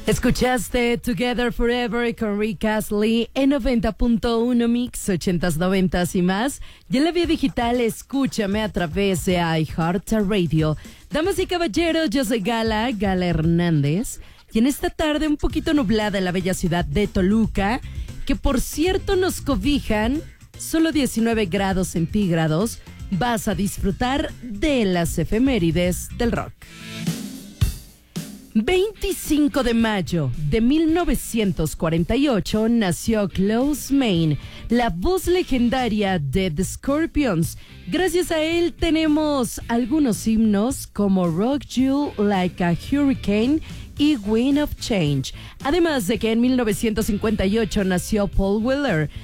Escuchaste Together Forever con Rick Astley en 90.1 Mix, 80s, 90s y más. Y en la vía digital, escúchame a través de iHeartRadio. Damas y caballeros, yo soy Gala Hernández. Y en esta tarde un poquito nublada en la bella ciudad de Toluca, que por cierto nos cobijan solo 19 grados centígrados, vas a disfrutar de las efemérides del rock. 25 de mayo de 1948 nació Klaus Meine, la voz legendaria de The Scorpions. Gracias a él tenemos algunos himnos como Rock You Like a Hurricane y Wind of Change. Además de que en 1958 nació Paul Weller,